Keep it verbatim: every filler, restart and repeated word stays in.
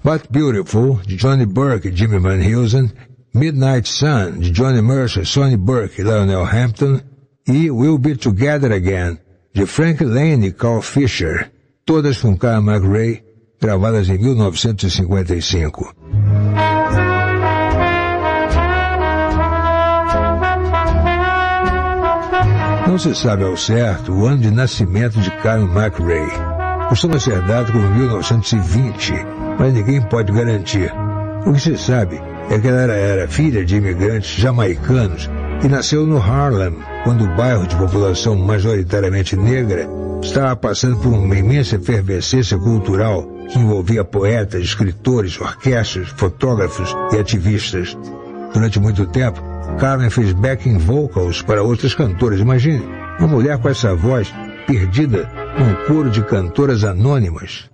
But Beautiful, de Johnny Burke e Jimmy Van Heusen, Midnight Sun, de Johnny Mercer, Sonny Burke e Lionel Hampton, e We'll Be Together Again, de Frank Lane e Carl Fisher, todas com Kyle McRae, gravadas em mil novecentos e cinquenta e cinco. Não se sabe ao certo o ano de nascimento de Kyle McRae. Costuma ser dado como mil novecentos e vinte, mas ninguém pode garantir. O que se sabe é que ela era filha de imigrantes jamaicanos e nasceu no Harlem, quando o bairro de população majoritariamente negra estava passando por uma imensa efervescência cultural que envolvia poetas, escritores, orquestras, fotógrafos e ativistas. Durante muito tempo, Carmen fez backing vocals para outras cantoras. Imagine, uma mulher com essa voz perdida num coro de cantoras anônimas.